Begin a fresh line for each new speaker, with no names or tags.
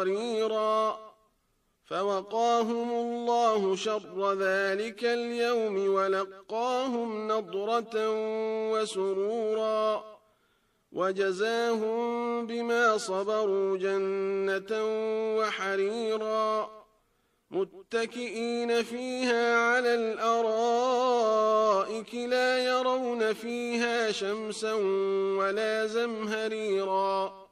قمطريرا فوقاهم الله شر ذلك اليوم ولقاهم نضرة وسرورا وجزاهم بما صبروا جنة وحريرا متكئين فيها على الأرائك لا يرون فيها شمسا ولا زمهريرا